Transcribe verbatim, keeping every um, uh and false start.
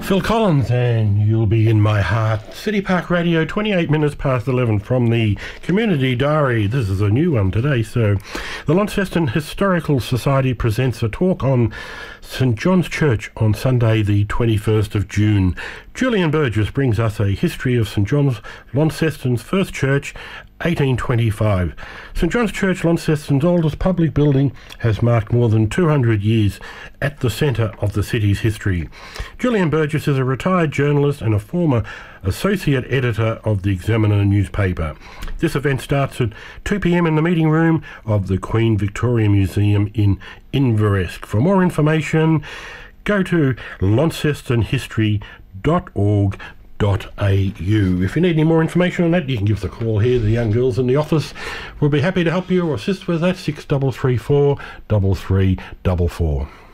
Phil Collins, and You'll Be in My Heart. City Park Radio, twenty-eight minutes past eleven from the Community Diary. This is a new one today. So, the Launceston Historical Society presents a talk on St John's Church on Sunday the twenty-first of June. Julian Burgess brings us a history of St John's, Launceston's first church, eighteen twenty-five. St John's Church, Launceston's oldest public building, has marked more than two hundred years at the centre of the city's history. Julian Burgess is a retired journalist and a former associate editor of the Examiner newspaper. This event starts at two p m in the meeting room of the Queen Victoria Museum in Inverest. For more information, go to launceston history dot org dot a u. If you need any more information on that, you can give us a call here. The young girls in the office will be happy to help you or assist with that. six three three four, three three four four.